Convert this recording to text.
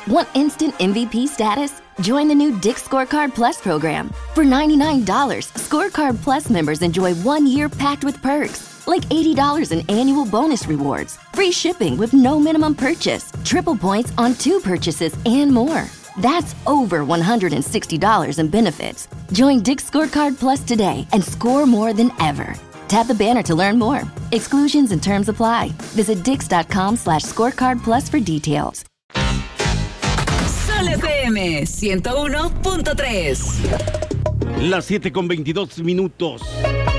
Want instant MVP status? Join the new Dick's Scorecard Plus program. For $99, Scorecard Plus members enjoy 1 year packed with perks, like $80 in annual bonus rewards, free shipping with no minimum purchase, triple points on 2 purchases, and more. That's over $160 in benefits. Join Dick's Scorecard Plus today and score more than ever. Tap the banner to learn more. Exclusions and terms apply. Visit dix.com/scorecard plus for details. Sol FM 101.3. Las 7:22.